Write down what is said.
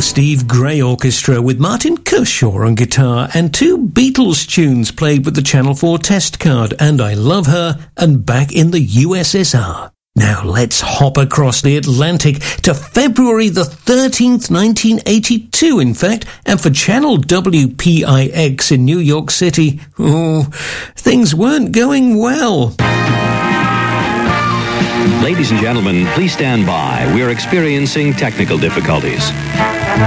Steve Gray Orchestra with Martin Kershaw on guitar and 2 Beatles tunes played with the Channel 4 test card, And I Love Her and Back in the USSR. Now let's hop across the Atlantic to February the 13th, 1982, in fact, and for Channel WPIX in New York City, things weren't going well. Ladies and gentlemen, please stand by. We're experiencing technical difficulties.